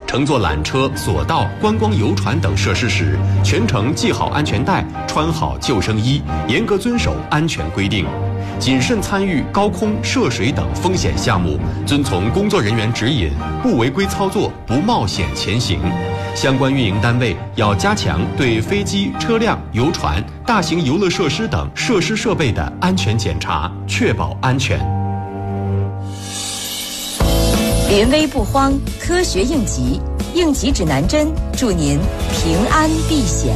乘坐缆车、索道、观光游船等设施时，全程系好安全带，穿好救生衣，严格遵守安全规定。谨慎参与高空、涉水等风险项目，遵从工作人员指引，不违规操作，不冒险前行。相关运营单位要加强对飞机、车辆、游船、大型游乐设施等设施设备的安全检查，确保安全。 临危不慌，科学应急，应急指南针，祝您平安避险。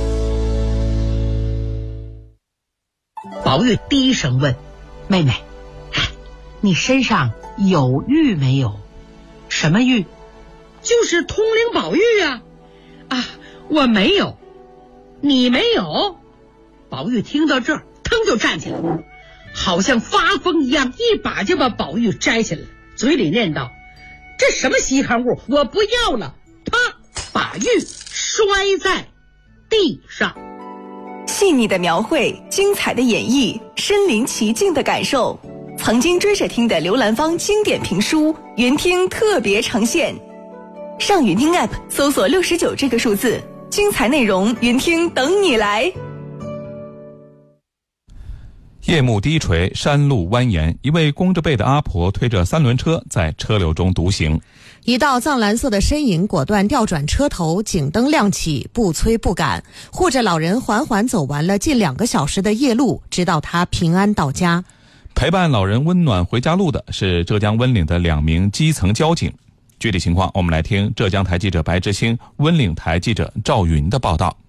宝玉低声问：“妹妹，你身上有玉没有？”“什么玉？”“ 就是通灵宝玉啊！”“啊，我没有。”“你没有？”宝玉听到这儿，腾就站起来，好像发疯一样，一把就把宝玉摘下来，嘴里念道：“这什么稀罕物，我不要了！”啪，把玉摔在地上。 细腻的描绘，精彩的演绎，身临其境的感受。曾经追着听的刘兰芳经典评书，云听特别呈现。上云听 App 搜索69这个数字，精彩内容云听等你来。 夜幕低垂，山路蜿蜒，一位弓着背的阿婆推着三轮车在车流中独行。 一道藏蓝色的身影果断调转车头，警灯亮起，不催不赶，护着老人缓缓走完了近2个小时的夜路，直到他平安到家。 陪伴老人温暖回家路的是浙江温岭的2名基层交警。具体情况我们来听浙江台记者白志兴、温岭台记者赵云的报道。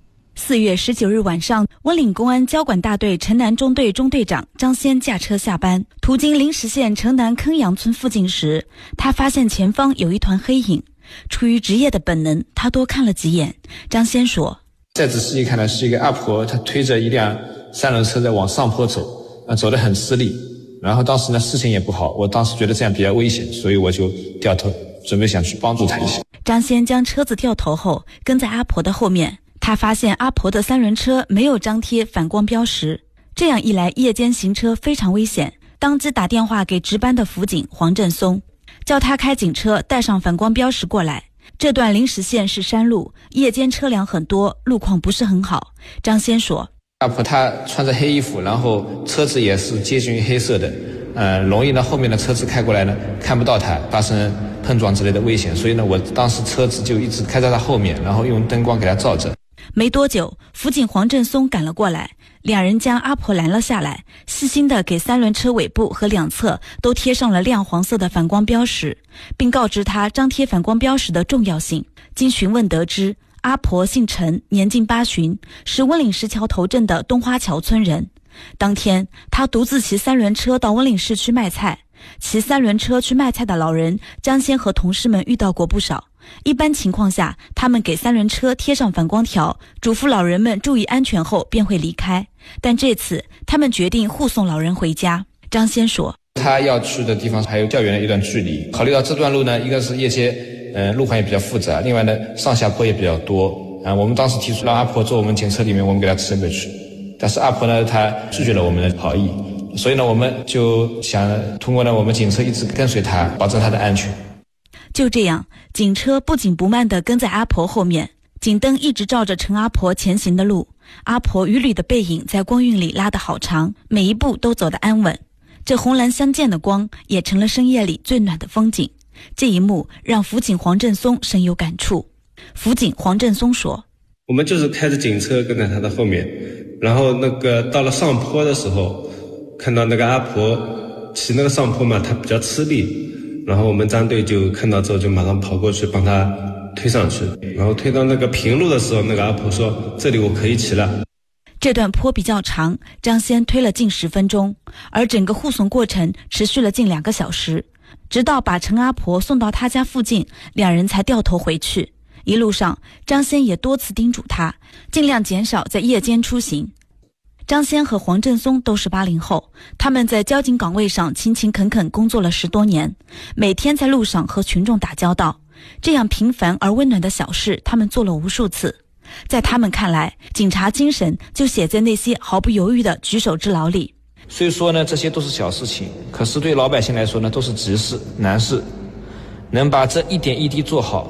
4月19日晚上，温岭公安交管大队城南中队中队长张先驾车下班，途经灵石县城南坑阳村附近时，他发现前方有一团黑影。出于职业的本能，他多看了几眼。张先说：“ 再仔细一看呢，是一个阿婆，她推着一辆三轮车在往上坡走，走得很吃力。然后当时呢，视线也不好，我当时觉得这样比较危险，所以我就掉头，准备想去帮助她一下。” 张先将车子掉头后，跟在阿婆的后面。他发现阿婆的三轮车没有张贴反光标识，这样一来夜间行车非常危险，当即打电话给值班的辅警黄振松，叫他开警车带上反光标识过来。这段灵石县是山路，夜间车辆很多，路况不是很好。张先说：“ 阿婆她穿着黑衣服，然后车子也是接近于黑色的，容易呢后面的车子开过来呢看不到她，发生碰撞之类的危险，所以呢我当时车子就一直开在她后面，然后用灯光给她照着。” 没多久，辅警黄振松赶了过来，两人将阿婆拦了下来，细心地给三轮车尾部和两侧都贴上了亮黄色的反光标识，并告知他张贴反光标识的重要性。经询问得知，阿婆姓陈，年近80，是温岭石桥头镇的东花桥村人。当天，他独自骑三轮车到温岭市区卖菜。骑三轮车去卖菜的老人，张先和同事们遇到过不少。一般情况下，他们给三轮车贴上反光条，嘱咐老人们注意安全后便会离开。但这次，他们决定护送老人回家。张先说：“ 他要去的地方还有较远的一段距离，考虑到这段路呢，一个是夜间，路况也比较复杂，另外呢，上下坡也比较多。我们当时提出让阿婆坐我们警车里面，我们给她升过去，但是阿婆呢，她拒绝了我们的好意。所以呢，我们就想通过呢，我们警车一直跟随她，保证她的安全。” 就这样，警车不紧不慢地跟在阿婆后面，警灯一直照着陈阿婆前行的路。阿婆与吕的背影在光晕里拉得好长，每一步都走得安稳。这红蓝相间的光也成了深夜里最暖的风景。这一幕让辅警黄振松深有感触。辅警黄振松说：“ 我们就是开着警车跟在他的后面，然后到了上坡的时候，看到那个阿婆骑那个上坡嘛，她比较吃力。然后我们张队就看到之后就马上跑过去帮他推上去，然后推到那个平路的时候，那个阿婆说这里我可以骑了。” 这段坡比较长，张先推了近10分钟，而整个护送过程持续了近2个小时，直到把陈阿婆送到他家附近，两人才掉头回去。一路上，张先也多次叮嘱他尽量减少在夜间出行。张先和黄振松都是80后，他们在交警岗位上勤勤恳恳工作了10多年，每天在路上和群众打交道，这样平凡而温暖的小事他们做了无数次。在他们看来，警察精神就写在那些毫不犹豫的举手之劳里。 虽说呢这些都是小事情，可是对老百姓来说呢都是急事难事，能把这一点一滴做好，